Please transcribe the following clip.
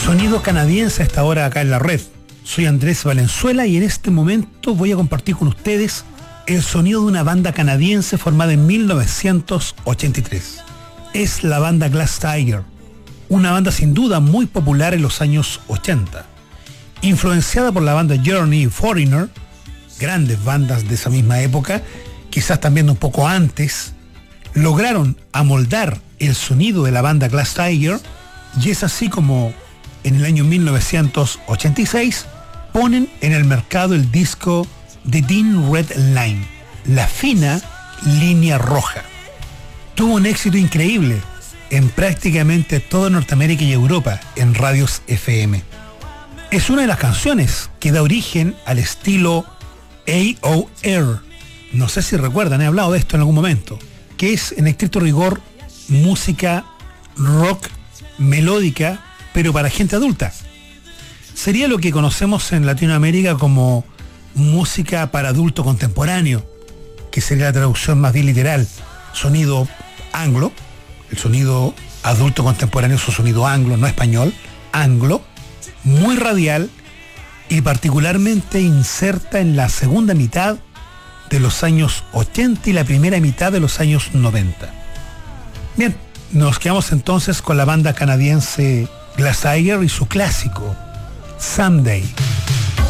Sonido canadiense a esta hora acá en la red. Soy Andrés Valenzuela y en este momento voy a compartir con ustedes el sonido de una banda canadiense formada en 1983. Es la banda Glass Tiger, una banda sin duda muy popular en los años 80. Influenciada por la banda Journey y Foreigner, grandes bandas de esa misma época, quizás también un poco antes, lograron amoldar el sonido de la banda Glass Tiger y es así como en el año 1986 ponen en el mercado el disco The Thin Red Line, la fina línea roja. Tuvo un éxito increíble en prácticamente toda Norteamérica y Europa en radios FM. Es una de las canciones que da origen al estilo AOR. No sé si recuerdan, he hablado de esto en algún momento, que es en estricto rigor música rock melódica, pero para gente adulta. Sería lo que conocemos en Latinoamérica como música para adulto contemporáneo, que sería la traducción más bien literal. Sonido anglo, el sonido adulto contemporáneo es un sonido anglo, no español, anglo, muy radial y particularmente inserta en la segunda mitad de los años 80 y la primera mitad de los años 90. Bien, nos quedamos entonces con la banda canadiense Glass Tiger y su clásico Someday.